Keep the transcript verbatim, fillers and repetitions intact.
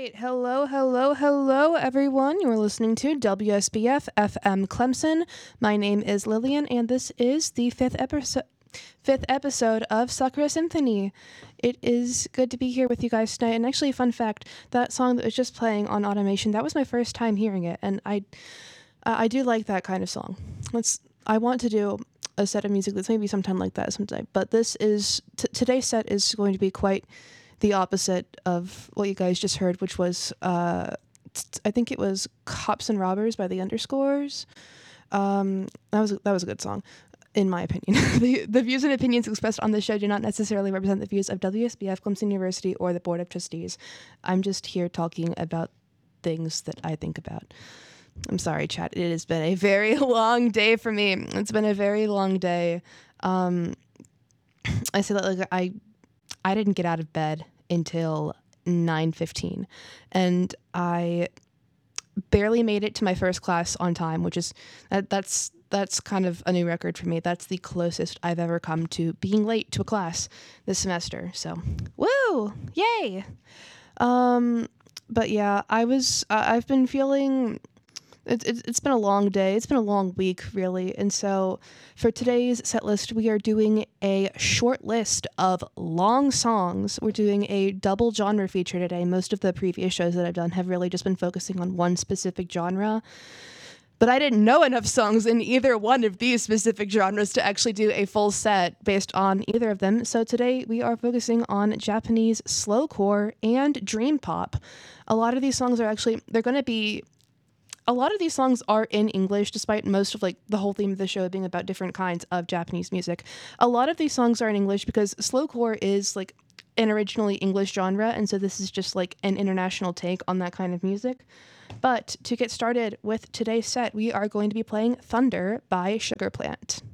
right. Hello, hello, hello, everyone. You are listening to W S B F F M Clemson. My name is Lillian, and this is the fifth episode. Fifth episode of Sakura Symphony. It is good to be here with you guys tonight. And actually, fun fact: that song that was just playing on Automation, that was my first time hearing it, and I, uh, I do like that kind of song. Let's. I want to do a set of music that's maybe sometime like that sometime. But this is t- today's set is going to be quite the opposite of what you guys just heard, which was uh, t- I think it was "Cops and Robbers" by the Underscores. Um, that was that was a good song. In my opinion, the, the views and opinions expressed on this show do not necessarily represent the views of W S B F, Clemson University, or the Board of Trustees. I'm just here talking about things that I think about. I'm sorry, chat. It has been a very long day for me. It's been a very long day. Um, I say that like I, I didn't get out of bed until nine fifteen, and I barely made it to my first class on time, which is that that's. That's kind of a new record for me. That's the closest I've ever come to being late to a class this semester. So, woo! Yay! Um, but yeah, I was, uh, I've been feeling, it, it, it's been a long day. It's been a long week, really. And so for today's set list, we are doing a short list of long songs. We're doing a double genre feature today. Most of the previous shows that I've done have really just been focusing on one specific genre. But I didn't know enough songs in either one of these specific genres to actually do a full set based on either of them. So today we are focusing on Japanese slowcore and dream pop. A lot of these songs are actually, they're going to be, a lot of these songs are in English, despite most of like the whole theme of the show being about different kinds of Japanese music. A lot of these songs are in English because slowcore is like an originally English genre, and so this is just like an international take on that kind of music. But to get started with today's set, we are going to be playing Thunder by Sugar Plant.